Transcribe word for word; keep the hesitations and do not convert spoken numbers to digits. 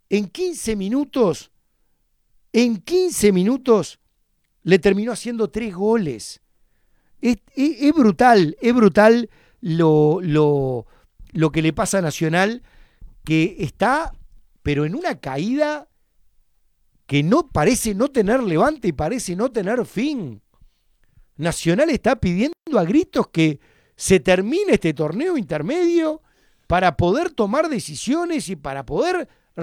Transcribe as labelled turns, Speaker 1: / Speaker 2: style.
Speaker 1: en quince minutos, en quince minutos le terminó haciendo tres goles. Es, es, es brutal, es brutal lo, lo, lo que le pasa a Nacional, que está, pero en una caída que no parece no tener levante y parece no tener fin. Nacional está pidiendo a gritos que se termine este torneo intermedio para poder tomar decisiones y para poder